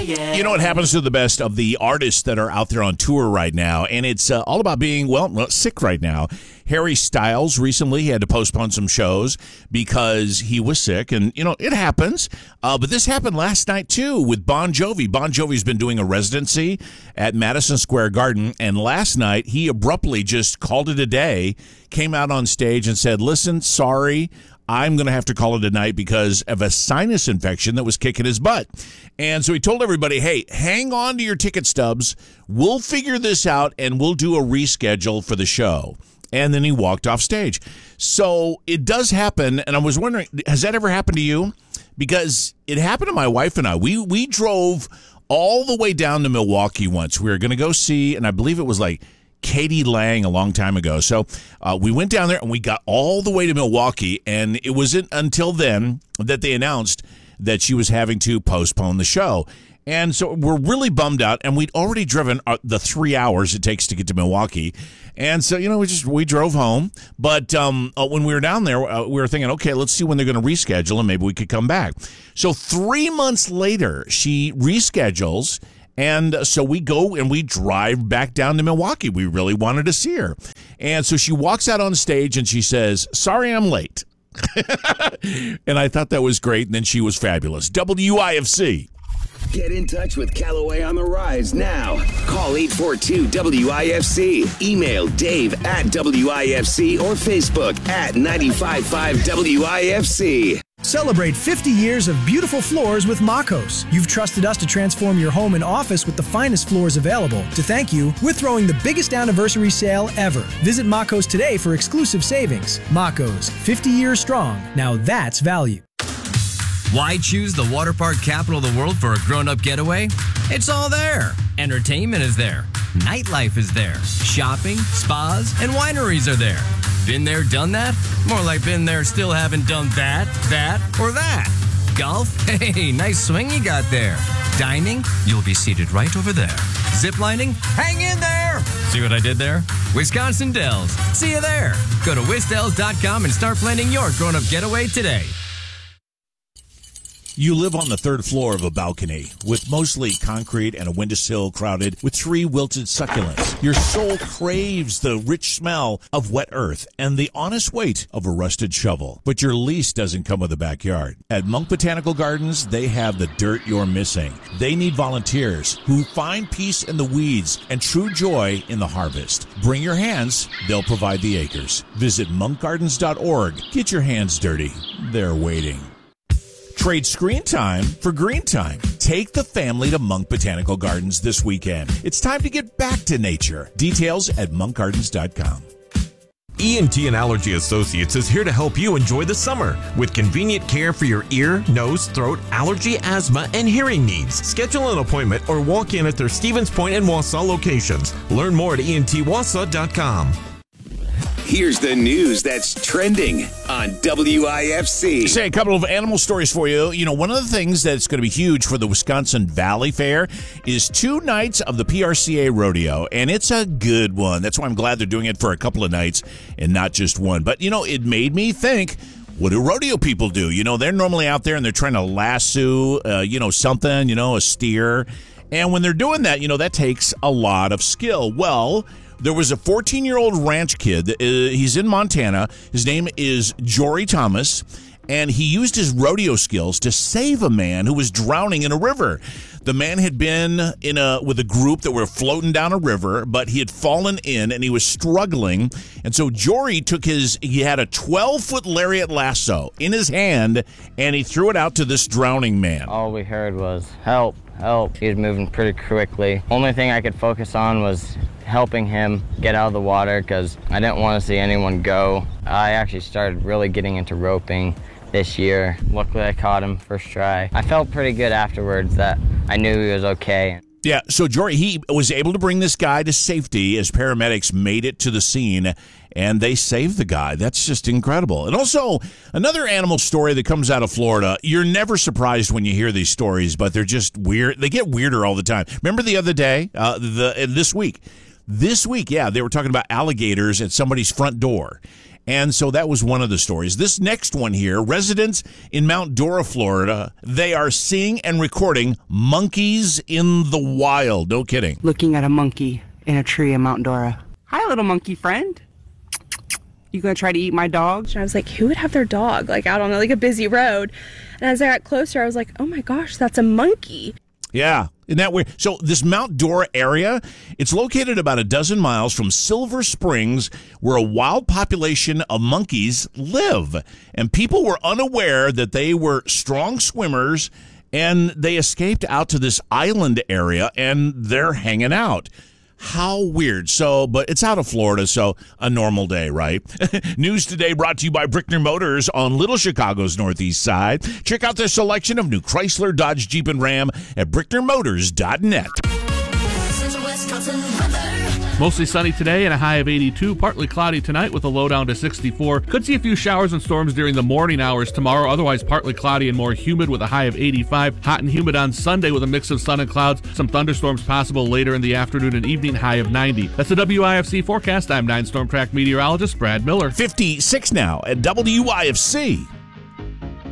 yeah. You know what happens to the best of the artists that are out there on tour right now, and it's all about being, well, sick right now. Harry Styles recently had to postpone some shows because he was sick, and, you know, it happens. But this happened last night, too, with Bon Jovi. Bon Jovi's been doing a residency at Madison Square Garden, and last night he abruptly just called it a day, came out on stage and said, listen, sorry, I'm going to have to call it a night because of a sinus infection that was kicking his butt. And so he told everybody, hey, hang on to your ticket stubs. We'll figure this out, and we'll do a reschedule for the show. And then he walked off stage. So it does happen, and I was wondering, has that ever happened to you? Because it happened to my wife and I. We drove all the way down to Milwaukee once. We were going to go see, and I believe it was like Katie Lang a long time ago. So we went down there, and we got all the way to Milwaukee, and it wasn't until then that they announced that she was having to postpone the show. And so we're really bummed out, and we'd already driven the 3 hours it takes to get to Milwaukee. And so, you know, we drove home. But when we were down there, we were thinking, okay, let's see when they're going to reschedule, and maybe we could come back. So 3 months later, she reschedules, and so we go and we drive back down to Milwaukee. We really wanted to see her. And so she walks out on stage, and she says, sorry, I'm late. And I thought that was great, and then she was fabulous. WIFC. Get in touch with Callaway on the Rise now. Call 842-WIFC. Email Dave at WIFC or Facebook at 955 WIFC. Celebrate 50 years of beautiful floors with Makos. You've trusted us to transform your home and office with the finest floors available. To thank you, we're throwing the biggest anniversary sale ever. Visit Makos today for exclusive savings. Makos, 50 years strong. Now that's value. Why choose the water park capital of the world for a grown-up getaway? It's all there. Entertainment is there. Nightlife is there. Shopping, spas, and wineries are there. Been there, done that? More like been there, still haven't done that, or that. Golf? Hey, nice swing you got there. Dining? You'll be seated right over there. Ziplining? Hang in there! See what I did there? Wisconsin Dells. See you there. Go to wisdells.com and start planning your grown-up getaway today. You live on the third floor of a balcony with mostly concrete and a windowsill crowded with 3 wilted succulents. Your soul craves the rich smell of wet earth and the honest weight of a rusted shovel. But your lease doesn't come with a backyard. At Monk Botanical Gardens, they have the dirt you're missing. They need volunteers who find peace in the weeds and true joy in the harvest. Bring your hands, they'll provide the acres. Visit monkgardens.org. Get your hands dirty. They're waiting. Trade screen time for green time. Take the family to Monk Botanical Gardens this weekend. It's time to get back to nature. Details at monkgardens.com. ENT and Allergy Associates is here to help you enjoy the summer with convenient care for your ear, nose, throat, allergy, asthma, and hearing needs. Schedule an appointment or walk in at their Stevens Point and Wausau locations. Learn more at entwausau.com. Here's the news that's trending on WIFC. Say a couple of animal stories for you. You know, one of the things that's going to be huge for the Wisconsin Valley Fair is 2 nights of the PRCA rodeo, and it's a good one. That's why I'm glad they're doing it for a couple of nights and not just one. But, you know, it made me think, what do rodeo people do? You know, they're normally out there and they're trying to lasso, something, a steer. And when they're doing that, that takes a lot of skill. Well, there was a 14-year-old ranch kid. He's in Montana. His name is Jory Thomas, and he used his rodeo skills to save a man who was drowning in a river. The man had been with a group that were floating down a river, but he had fallen in, and he was struggling. And so Jory he had a 12-foot lariat lasso in his hand, and he threw it out to this drowning man. All we heard was, help, help. He was moving pretty quickly. Only thing I could focus on was helping him get out of the water because I didn't want to see anyone go. I actually started really getting into roping this year. Luckily, I caught him first try. I felt pretty good afterwards that I knew he was okay. Yeah, so Jory, he was able to bring this guy to safety as paramedics made it to the scene, and they saved the guy. That's just incredible. And also, another animal story that comes out of Florida. You're never surprised when you hear these stories, but they're just weird. They get weirder all the time. Remember the other day, this week, yeah, they were talking about alligators at somebody's front door. And so that was one of the stories. This next one here, residents in Mount Dora, Florida, they are seeing and recording monkeys in the wild. No kidding. Looking at a monkey in a tree in Mount Dora. Hi, little monkey friend. You gonna try to eat my dog? And I was like, who would have their dog like out on like a busy road? And as I got closer, I was like, oh my gosh, that's a monkey. Yeah. Isn't that weird? So this Mount Dora area, it's located about a dozen miles from Silver Springs, where a wild population of monkeys live. And people were unaware that they were strong swimmers, and they escaped out to this island area, and they're hanging out. How weird. So, but it's out of Florida, so a normal day, right? News Today brought to you by Brickner Motors on Little Chicago's Northeast Side. Check out their selection of new Chrysler, Dodge, Jeep, and Ram at BricknerMotors.net. Mostly sunny today and a high of 82. Partly cloudy tonight with a low down to 64. Could see a few showers and storms during the morning hours tomorrow. Otherwise, partly cloudy and more humid with a high of 85. Hot and humid on Sunday with a mix of sun and clouds. Some thunderstorms possible later in the afternoon and evening, high of 90. That's the WIFC forecast. I'm 9 Storm Track meteorologist Brad Miller. 56 now at WIFC.